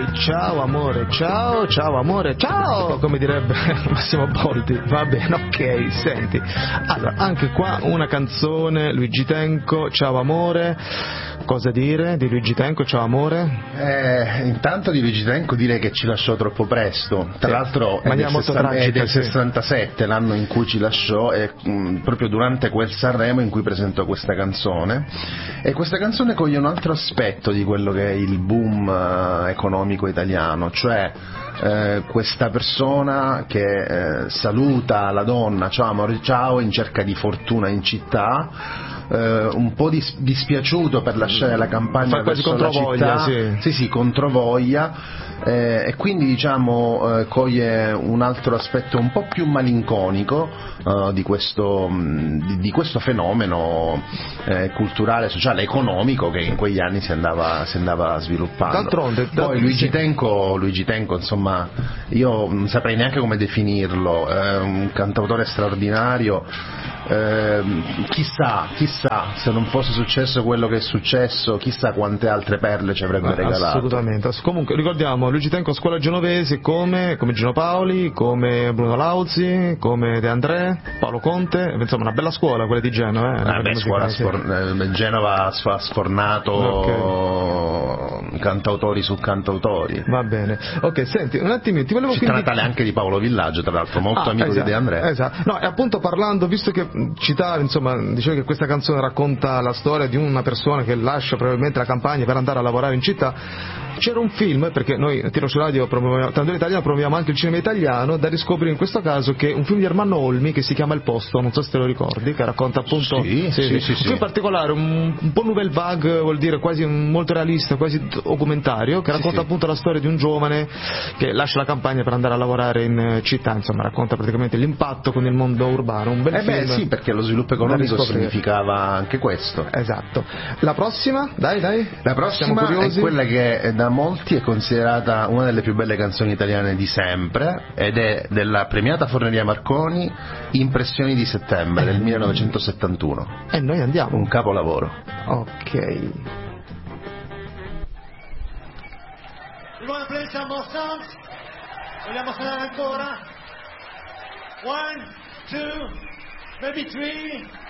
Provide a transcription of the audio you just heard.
ciao amore, ciao, ciao amore, ciao, come direbbe Massimo Boldi. Va bene, ok, senti. Allora, anche qua una canzone, Luigi Tenco, ciao amore. Cosa dire di Luigi Tenco, ciao amore? Intanto di Luigi Tenco direi che ci lasciò troppo presto. Tra l'altro è del 67, l'anno in cui ci lasciò, e proprio durante quel Sanremo in cui presentò questa canzone. E questa canzone coglie un altro aspetto di quello che è il boom economico italiano, cioè questa persona che saluta la donna, ciao amore, ciao, in cerca di fortuna in città, un po' dispiaciuto per lasciare la campagna verso la città, sì, controvoglia, e quindi diciamo coglie un altro aspetto un po' più malinconico di questo fenomeno culturale, sociale, economico che in quegli anni si andava sviluppando. D'altronde, poi Luigi Tenco, insomma, io non saprei neanche come definirlo, è un cantautore straordinario. Chissà se non fosse successo quello che è successo, chissà quante altre perle ci avrebbe regalato. Assolutamente. Comunque ricordiamo Luigi Tenco, scuola genovese, come Gino Paoli, come Bruno Lauzi, come De André, Paolo Conte, insomma una bella scuola quella di Genova. Genova ha sfornato cantautori su cantautori. Va bene, ok, senti un attimino, ti volevo città natale anche di Paolo Villaggio, tra l'altro, molto amico di De André. Esatto, no, e appunto parlando, visto che citare, insomma, diceva che questa canzone racconta la storia di una persona che lascia probabilmente la campagna per andare a lavorare in città. C'era un film, perché noi a Tiro su Radio Tandori Italiano promuoviamo anche il cinema italiano, da riscoprire in questo caso che un film di Ermanno Olmi che si chiama Il Posto, non so se te lo ricordi, che racconta appunto un film particolare, un po' nouvelle vague, vuol dire quasi molto realista, quasi documentario, che racconta appunto la storia di un giovane che lascia la campagna per andare a lavorare in città, insomma racconta praticamente l'impatto con il mondo urbano, un bel film. Sì, perché lo sviluppo economico significava anche questo. Esatto. La prossima? Dai. La prossima è quella che da molti è considerata una delle più belle canzoni italiane di sempre, ed è della premiata Forneria Marconi, Impressioni di settembre del 1971. E noi andiamo. Un capolavoro. Ok. You wanna play some more songs? Vogliamo suonare ancora? 1, 2, maybe 3.